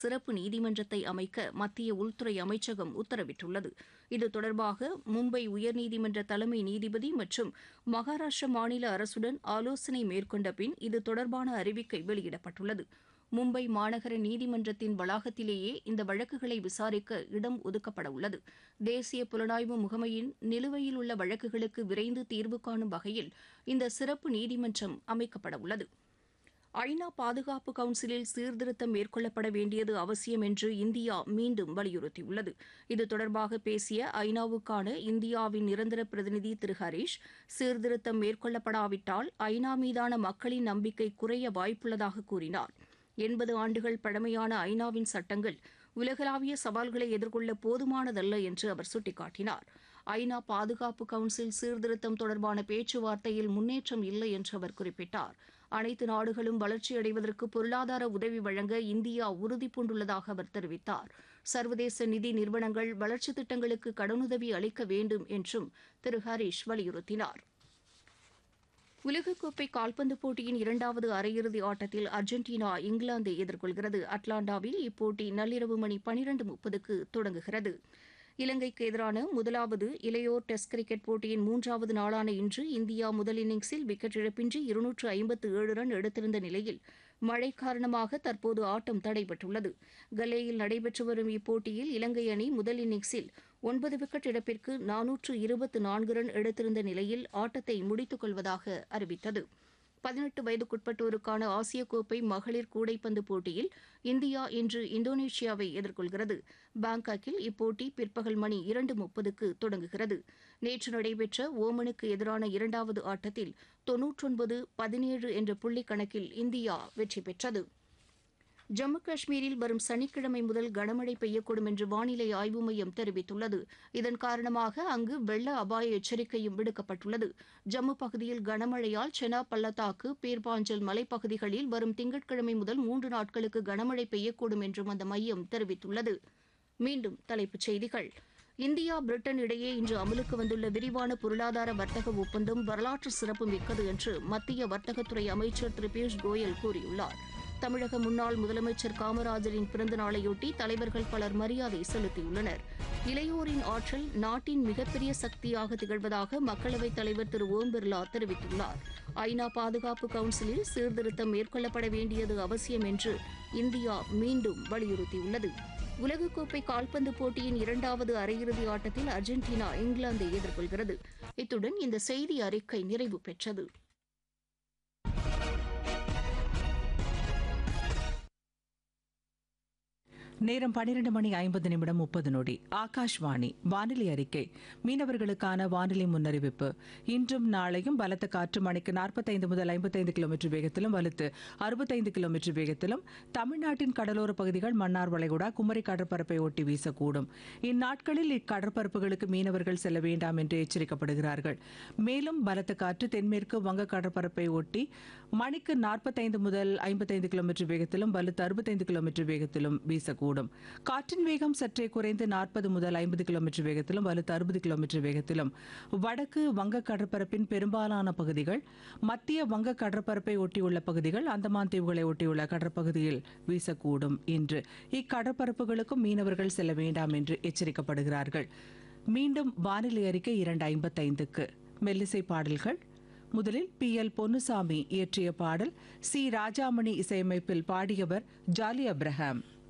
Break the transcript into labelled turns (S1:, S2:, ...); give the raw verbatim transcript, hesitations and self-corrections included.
S1: சிறப்பு நீதிமன்றத்தை அமைக்க மத்திய உள்துறை அமைச்சகம் உத்தரவிட்டுள்ளது. இது தொடர்பாக மும்பை உயர்நீதிமன்ற தலைமை நீதிபதி மற்றும் மகாராஷ்டிர மாநில அரசுடன் ஆலோசனை மேற்கொண்ட பின் இது தொடர்பான அறிவிக்கை வெளியிடப்பட்டுள்ளது. மும்பை மாநகர நீதிமன்றத்தின் வளாகத்திலேயே இந்த வழக்குகளை விசாரிக்க இடம் ஒதுக்கப்பட உள்ளது. தேசிய புலனாய்வு முகமையின் நிலுவையில் உள்ள வழக்குகளுக்கு விரைந்து தீர்வு காணும் வகையில் இந்த சிறப்பு நீதிமன்றம் அமைக்கப்பட உள்ளது. ஐநா பாதுகாப்பு கவுன்சிலில் சீர்திருத்தம் மேற்கொள்ளப்பட வேண்டியது அவசியம் என்று இந்தியா மீண்டும் வலியுறுத்தியுள்ளது. இது தொடர்பாக பேசிய ஐநாவுக்கான இந்தியாவின் நிரந்தர பிரதிநிதி திரு ஹரீஷ், சீர்திருத்தம் மேற்கொள்ளப்படாவிட்டால் ஐநா மீதான மக்களின் நம்பிக்கை குறைய வாய்ப்புள்ளதாக கூறினார். எண்பது ஆண்டுகள் பழமையான ஐநாவின் சட்டங்கள் உலகளாவிய சவால்களை எதிர்கொள்ள போதுமானதல்ல என்று அவர் சுட்டிக்காட்டினார். ஐநா பாதுகாப்பு கவுன்சில் சீர்திருத்தம் தொடர்பான பேச்சுவார்த்தையில் முன்னேற்றம் இல்லை என்று அவர் குறிப்பிட்டார். அனைத்து நாடுகளும் வளர்ச்சியடைவதற்கு பொருளாதார உதவி வழங்க இந்தியா உறுதிபூண்டுள்ளதாக அவர் தெரிவித்தார். சர்வதேச நிதி நிறுவனங்கள் வளர்ச்சித் திட்டங்களுக்கு கடனுதவி அளிக்க வேண்டும் என்றும் திரு ஹரீஷ் வலியுறுத்தினார். உலகக்கோப்பை கால்பந்து போட்டியின் இரண்டாவது அரையிறுதி ஆட்டத்தில் அர்ஜென்டினா இங்கிலாந்தை எதிர்கொள்கிறது. அட்லாண்டாவில் இப்போட்டி நள்ளிரவு மணி பனிரண்டு முப்பதுக்கு தொடங்குகிறது. இலங்கைக்கு எதிரான முதலாவது இளையோர் டெஸ்ட் கிரிக்கெட் போட்டியின் மூன்றாவது நாளான இன்று இந்தியா முதல் இன்னிங்ஸில் விக்கெட் இழப்பின்றி இருநூற்று ஐம்பத்து ஏழு ரன் எடுத்திருந்த நிலையில் மழை காரணமாக தற்போது ஆட்டம் தடைபட்டுள்ளது. கலேயில் நடைபெற்று வரும் இப்போட்டியில் இலங்கை அணி முதல் இன்னிங்ஸில் ஒன்பது விக்கெட் இழப்பிற்கு நானூற்று இருபத்து நான்கு ரன் எடுத்திருந்த நிலையில் ஆட்டத்தை முடித்துக் கொள்வதாக அறிவித்தது. பதினெட்டு வயதுக்குட்பட்டோருக்கான ஆசிய கோப்பை மகளிர் கூடைப்பந்து போட்டியில் இந்தியா இன்று இந்தோனேஷியாவை எதிர்கொள்கிறது. பாங்காக்கில் இப்போட்டி பிற்பகல் மணி இரண்டு முப்பதுக்கு தொடங்குகிறது. நேற்று நடைபெற்ற ஓமனுக்கு எதிரான இரண்டாவது ஆட்டத்தில் தொன்னூற்றொன்பது பதினேழு என்ற புள்ளி கணக்கில் இந்தியா வெற்றி பெற்றது. ஜம்மு காஷ்மீரில் வரும் சனிக்கிழமை முதல் கனமழை பெய்யக்கூடும் என்று வானிலை ஆய்வு மையம் தெரிவித்துள்ளது. இதன் காரணமாக அங்கு வெள்ள அபாய எச்சரிக்கையும் விடுக்கப்பட்டுள்ளது. ஜம்மு பகுதியில் கனமழையால் செனா பள்ளத்தாக்கு, பீர்பாஞ்சல் மலைப்பகுதிகளில் வரும் திங்கட்கிழமை முதல் மூன்று நாட்களுக்கு கனமழை பெய்யக்கூடும் என்றும் அந்த மையம் தெரிவித்துள்ளது. மீண்டும் தலைப்புச் செய்திகள். இந்தியா பிரிட்டன் இடையே இன்று அமலுக்கு வந்துள்ள விரிவான பொருளாதார வர்த்தக ஒப்பந்தம் வரலாற்று சிறப்பு மிக்கது என்று மத்திய வர்த்தகத்துறை அமைச்சர் திரு பியூஷ் கோயல் கூறியுள்ளார். தமிழக முன்னாள் முதலமைச்சர் காமராஜரின் பிறந்த நாளையொட்டி தலைவர்கள் பலர் மரியாதை செலுத்தியுள்ளனர். இளையோரின் ஆற்றல் நாட்டின் மிகப்பெரிய சக்தியாக திகழ்வதாக மக்களவைத் தலைவர் திரு ஓம் பிர்லா தெரிவித்துள்ளார். ஐநா பாதுகாப்பு கவுன்சிலில் சீர்திருத்தம் மேற்கொள்ளப்பட வேண்டியது அவசியம் என்று இந்தியா மீண்டும் வலியுறுத்தியுள்ளது. உலகக்கோப்பை கால்பந்து போட்டியின் இரண்டாவது அரையிறுதி ஆட்டத்தில் அர்ஜென்டினா இங்கிலாந்தை எதிர்கொள்கிறது. இத்துடன் இந்த செய்தி அறிக்கை நிறைவு பெற்றது.
S2: நேரம் பனிரெண்டு மணி ஐம்பது நிமிடம் முப்பது நொடி. ஆகாஷ்வாணி வானிலை அறிக்கை. மீனவர்களுக்கான வானிலை முன்னறிவிப்பு. இன்றும் நாளையும் பலத்த காற்று மணிக்கு நாற்பத்தைந்து முதல் ஐம்பத்தைந்து கிலோமீட்டர் வேகத்திலும் வலுத்து அறுபத்தைந்து கிலோமீட்டர் வேகத்திலும் தமிழ்நாட்டின் கடலோர பகுதிகள், மன்னார் வளைகுடா, குமரி கடற்பரப்பை ஒட்டி வீசக்கூடும். இந்நாட்களில் இக்கடற்பரப்புகளுக்கு மீனவர்கள் செல்ல வேண்டாம் என்று எச்சரிக்கப்படுகிறார்கள். மேலும் பலத்த காற்று தென்மேற்கு வங்க கடற்பரப்பை ஒட்டி மணிக்கு நாற்பத்தைந்து முதல் ஐம்பத்தைந்து கிலோமீட்டர் வேகத்திலும் வலுத்து அறுபத்தைந்து கிலோமீட்டர் வேகத்திலும் வீசக்கூடும். காற்றின் வேகம் சற்றே குறைந்து நாற்பது முதல் ஐம்பது கிலோமீட்டர் வேகத்திலும் வலுத்து அறுபது கிலோமீட்டர் வேகத்திலும் வடக்கு வங்க கடற்பரப்பின் பெரும்பாலான பகுதிகள், மத்திய வங்க கடற்பரப்பை ஒட்டியுள்ள பகுதிகள், அந்தமான் தீவுகளை ஒட்டியுள்ள கடற்பகுதியில் வீசக்கூடும் என்று இக்கடற்பரப்புகளுக்கும் மீனவர்கள் செல்ல வேண்டாம் என்று எச்சரிக்கப்படுகிறார்கள். மீண்டும் வானிலை அறிக்கை இரண்டு ஐம்பத்தைந்துக்கு. மெல்லிசை பாடல்கள். முதலில் பி எல் பொன்னுசாமி இயற்றிய பாடல், சி ராஜாமணி இசையமைப்பில் பாடியவர் ஜாலி அப்ரஹாம்.